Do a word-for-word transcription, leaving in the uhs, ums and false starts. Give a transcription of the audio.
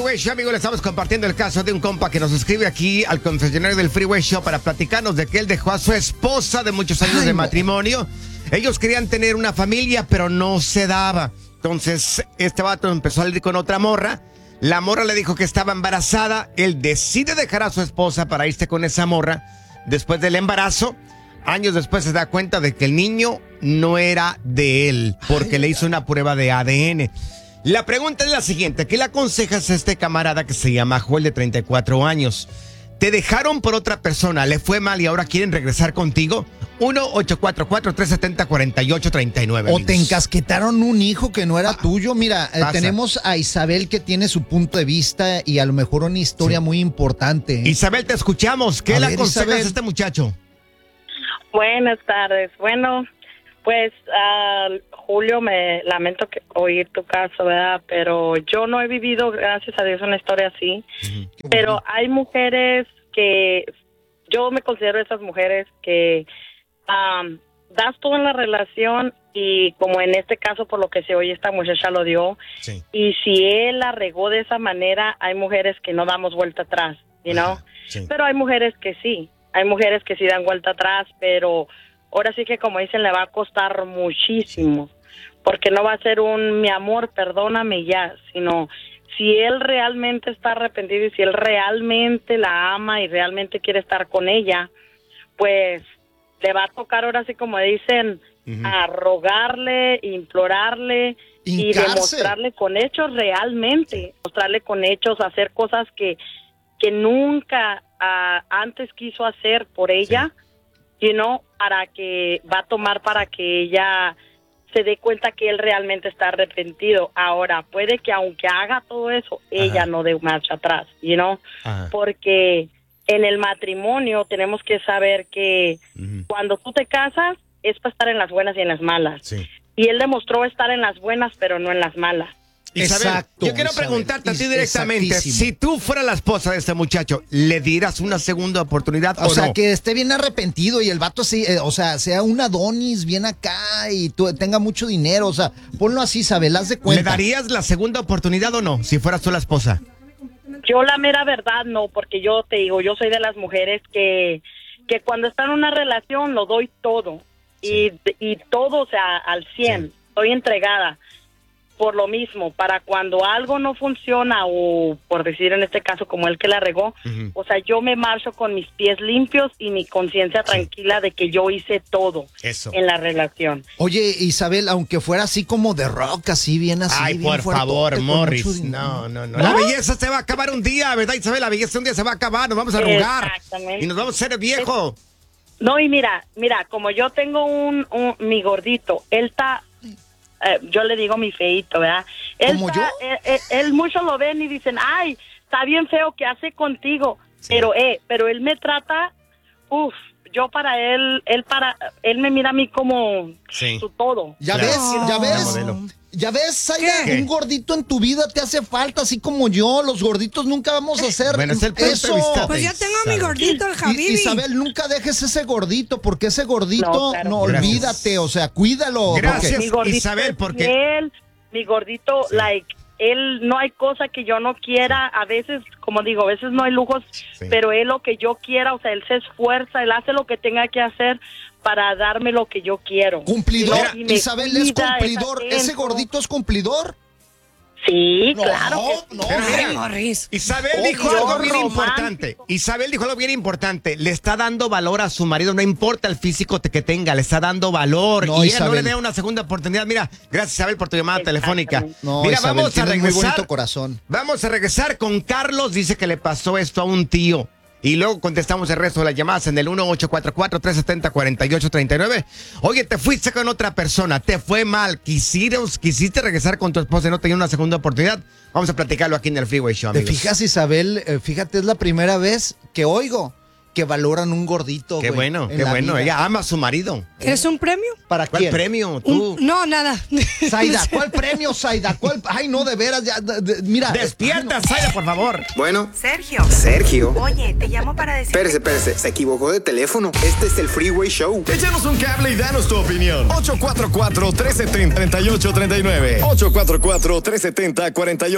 Freeway Show, amigos, le estamos compartiendo el caso de un compa que nos escribe aquí al confesionario del Freeway Show para platicarnos de que él dejó a su esposa de muchos años Ay, de matrimonio. No. Ellos querían tener una familia, pero no se daba. Entonces, este vato empezó a salir con otra morra. La morra le dijo que estaba embarazada. Él decide dejar a su esposa para irse con esa morra. Después del embarazo, años después se da cuenta de que el niño no era de él, porque Ay, le hizo una prueba de A D N. La pregunta es la siguiente: ¿qué le aconsejas a este camarada que se llama Joel, de treinta y cuatro años? Te dejaron por otra persona, le fue mal y ahora quieren regresar contigo. uno ocho cuatro cuatro, tres siete cero, cuatro ocho tres nueve. O te encasquetaron un hijo que no era ah, tuyo. Mira, eh, tenemos a Isabel que tiene su punto de vista y a lo mejor una historia sí. muy importante. Isabel, te escuchamos. ¿Qué a le ver, aconsejas Isabel? a este muchacho? Buenas tardes. Bueno, pues uh, Julio, me lamento que oír tu caso, ¿verdad? Pero yo no he vivido, gracias a Dios, una historia así. Uh-huh. Pero hay mujeres que, yo me considero esas mujeres que um, das todo en la relación y como en este caso, por lo que se oye, esta muchacha lo dio. Sí. Y si él la regó de esa manera, hay mujeres que no damos vuelta atrás, you know? Uh-huh. Sí. Pero hay mujeres que sí, hay mujeres que sí dan vuelta atrás, pero ahora sí que, como dicen, le va a costar muchísimo, porque no va a ser un mi amor, perdóname ya, sino si él realmente está arrepentido y si él realmente la ama y realmente quiere estar con ella, pues le va a tocar ahora sí, como dicen, uh-huh. a rogarle, implorarle y demostrarle con hechos realmente, mostrarle con hechos, hacer cosas que, que nunca uh, antes quiso hacer por ella. Sí. You know, para que va a tomar para que ella se dé cuenta que él realmente está arrepentido. Ahora, puede que aunque haga todo eso, Ajá. ella no dé marcha atrás, you know, Ajá. porque en el matrimonio tenemos que saber que uh-huh. cuando tú te casas es para estar en las buenas y en las malas. Sí. Y él demostró estar en las buenas, pero no en las malas. Isabel, Exacto, yo quiero Isabel, preguntarte a ti directamente, si tú fueras la esposa de este muchacho, ¿le dieras una segunda oportunidad o, o sea, no? que esté bien arrepentido y el vato así, eh, o sea, sea un Adonis bien acá y tú, tenga mucho dinero, o sea, ponlo así, Isabel, haz de cuenta. ¿Le darías la segunda oportunidad o no, si fueras tú la esposa? Yo la mera verdad no, porque yo te digo, yo soy de las mujeres que, que cuando están en una relación lo doy todo, sí. y, y todo, o sea, al cien, sí. estoy entregada. Por lo mismo, para cuando algo no funciona, o por decir en este caso como el que la regó, uh-huh. o sea, yo me marcho con mis pies limpios y mi conciencia sí. tranquila de que yo hice todo Eso. en la relación. Oye, Isabel, aunque fuera así como de rock, así bien así. Ay, bien por favor, Morris. No, no, no, no. La belleza se va a acabar un día, ¿verdad, Isabel? La belleza un día se va a acabar, nos vamos a arrugar. Exactamente. Y nos vamos a hacer viejo. No, y mira, mira, como yo tengo un, un mi gordito, él está... Eh, yo le digo mi feito, ¿verdad? Él ¿Como está, yo? Él, él, él muchos lo ven y dicen, ay, está bien feo que hace contigo, sí. pero eh, pero él me trata, uff, yo para él, él para, él me mira a mí como sí. su todo. ¿Ya claro. ves? ¿Ya ves? ¿Ya ves, Zaida? Un gordito en tu vida te hace falta, así como yo. Los gorditos nunca vamos a hacer bueno, es el eso. Pues ya tengo a mi gordito, el Javibi. Isabel, nunca dejes ese gordito, porque ese gordito, no, claro. no olvídate, o sea, cuídalo. Gracias, mi gordito Isabel, porque... Él, mi gordito, sí. like, él, no hay cosa que yo no quiera. A veces, como digo, a veces no hay lujos, sí. pero él lo que yo quiera, o sea, él se esfuerza, él hace lo que tenga que hacer para darme lo que yo quiero. ¿Cumplidor? Isabel, ¿es cumplidor? ¿Ese gordito es cumplidor? Sí, no, claro. No, sí. Ay, Morris. Isabel oh, dijo algo bien romántico. importante. Isabel dijo algo bien importante. Le está dando valor a su marido, no importa el físico que tenga, le está dando valor. No, y ella no le da una segunda oportunidad. Mira, gracias, Isabel, por tu llamada telefónica. No, Mira, Isabel, vamos a regresar. Muy bonito corazón. Vamos a regresar con Carlos. Dice que le pasó esto a un tío. Y luego contestamos el resto de las llamadas en el uno ocho cuatro cuatro, tres siete cero, cuatro ocho tres nueve. Oye, te fuiste con otra persona, te fue mal, quisieras, quisiste regresar con tu esposa y no tenías una segunda oportunidad. Vamos a platicarlo aquí en el Freeway Show, amigos. ¿Te fijas, Isabel? Eh, fíjate, es la primera vez que oigo que valoran un gordito. Qué güey, bueno, qué bueno. Vida. Ella ama a su marido. ¿Es un premio? ¿Para ¿Cuál quién? premio? ¿Tú? Un, no, nada. Zaida, ¿cuál premio, Zaida? ¿Cuál? Ay, no, de veras, ya, de, de, mira. Despierta, Zaida, por favor. Bueno. Sergio. Sergio. Oye, te llamo para decir... Espérese, espérese, se equivocó de teléfono. Este es el Freeway Show. Échanos un cable y danos tu opinión. ocho cuatro cuatro, tres siete cero, tres ocho tres nueve. ocho cuatro cuatro, tres siete cero, cuatro ocho